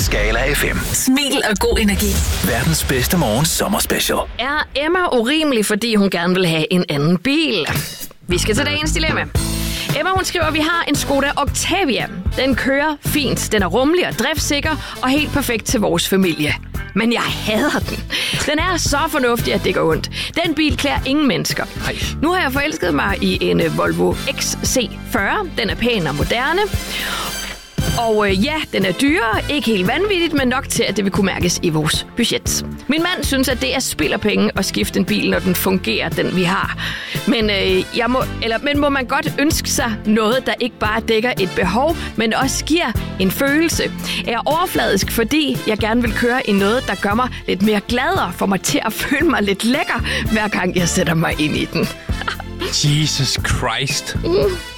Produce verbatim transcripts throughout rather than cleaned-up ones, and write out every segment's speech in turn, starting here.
Skala F M. Smil og god energi. Verdens bedste morgen sommerspecial. Er Emma urimelig, fordi hun gerne vil have en anden bil? Vi skal til dagens dilemma. Emma, hun skriver, at vi har en Skoda Octavia. Den kører fint, den er rummelig og driftsikker og helt perfekt til vores familie. Men jeg hader den. Den er så fornuftig, at det går ondt. Den bil klæder ingen mennesker. Hej. Nu har jeg forelsket mig i en Volvo X C fyrre. Den er pæn og moderne. Og øh, ja, den er dyrere, ikke helt vanvittigt, men nok til, at det vil kunne mærkes i vores budget. Min mand synes, at det er spild af penge at skifte en bil, når den fungerer, den vi har. Men, øh, jeg må, eller, men må man godt ønske sig noget, der ikke bare dækker et behov, men også giver en følelse? Er jeg overfladisk, fordi jeg gerne vil køre i noget, der gør mig lidt mere gladere, får mig til at føle mig lidt lækker, hver gang jeg sætter mig ind i den? Jesus Christ. Mm.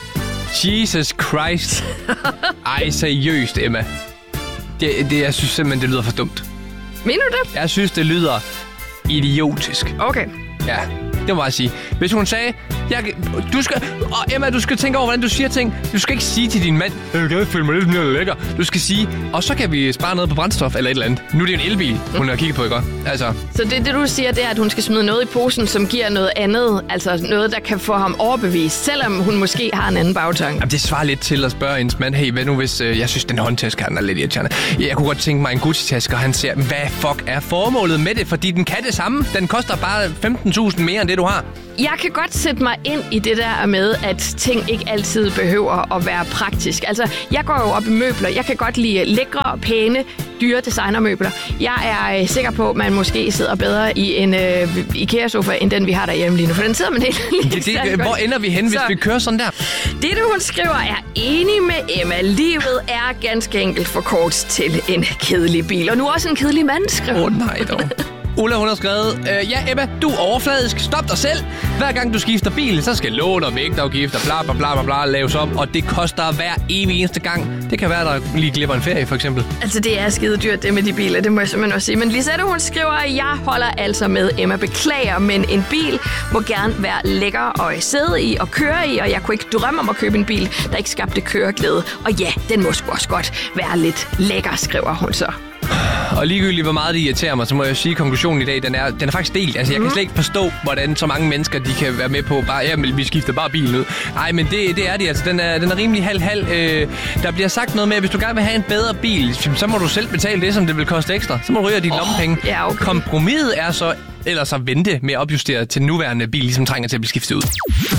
Jesus Christ. Ej, seriøst, Emma. Det, det, jeg synes simpelthen, det lyder for dumt. Mener du det? Jeg synes, det lyder idiotisk. Okay. Ja, det må jeg sige. Hvis hun sagde, jeg, du skal, og Emma, du skal tænke over, hvordan du siger ting. Du skal ikke sige til din mand, jeg vil gerne føle mig lidt mere lækker. Du skal sige, og så kan vi spare noget på brændstof eller et eller andet. Nu er det en elbil, hun har kigget på, ikke? Altså. Så det, det du siger, det er, at hun skal smide noget i posen, som giver noget andet. Altså noget, der kan få ham overbevist, selvom hun måske har en anden bagtanke. Jamen, det svarer lidt til at spørge hendes mand, hey, hvad nu hvis øh, jeg synes, den håndtaske han er lidt irriterende. Jeg kunne godt tænke mig en Gucci-taske, og han siger, hvad fuck er formålet med det? Fordi den kan det samme. Den koster bare femten tusind mere end det, du har. Jeg kan godt sætte mig ind i det der med, at ting ikke altid behøver at være praktisk. Altså, jeg går jo op i møbler. Jeg kan godt lide lækre og pæne, dyre designermøbler. Jeg er øh, sikker på, at man måske sidder bedre i en øh, IKEA-sofa, end den, vi har derhjemme lige nu. For den sidder man helt det, det, Hvor ender vi hen, hvis Så, vi kører sådan der? Det, du hun skriver, er enig med Emma. Livet er ganske enkelt for kort til en kedelig bil. Og nu også en kedelig mand, skriver. Åh, oh, nej dog. Ulla, hun har skrevet, øh, ja Emma, du er overfladisk, stop dig selv. Hver gang du skifter bil, så skal lån og vægtafgifter, bla bla bla bla bla laves om, og det koster hver evig eneste gang. Det kan være, der lige glipper en ferie, for eksempel. Altså, det er skide dyrt, det med de biler, det må jeg simpelthen også sige. Men Lisette, hun skriver, at jeg holder altså med Emma. Beklager, men en bil må gerne være lækker at sidde i og køre i, og jeg kunne ikke drømme om at købe en bil, der ikke skabte køreglæde. Og ja, den må sgu også godt være lidt lækker, skriver hun så. Og ligegyldigt, hvor meget det irriterer mig, så må jeg sige, at konklusionen i dag, den er, den er faktisk delt. Altså, jeg kan slet ikke forstå, hvordan så mange mennesker, de kan være med på, bare, ja, vi skifter bare bilen ud. Nej, men det, det er de, altså. Den er, den er rimelig halv-halv. Øh, der bliver sagt noget med, at hvis du gerne vil have en bedre bil, så må du selv betale det, som det vil koste ekstra. Så må du ryge dine oh, lommepenge. Ja, okay. Kompromiset er så ellers at vente med at opjustere til den nuværende bil, ligesom trænger til at blive skiftet ud.